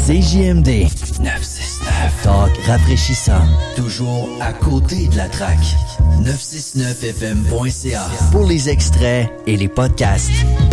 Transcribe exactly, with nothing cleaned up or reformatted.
C J M D neuf six neuf. Talk rafraîchissant. Toujours à côté de la traque. neuf cent soixante-neuf F M point C A pour les extraits et les podcasts.